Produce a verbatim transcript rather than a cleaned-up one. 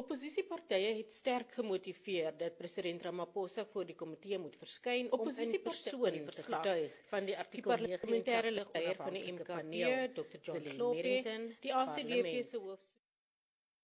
Opposisiepartye het sterk gemotiveer dat president Ramaphosa voor die komitee moet verskyn om in persoon die verslag van die artikel parlementêre ligleier van die M K P, dokter John Klopé, die A C D P se hoof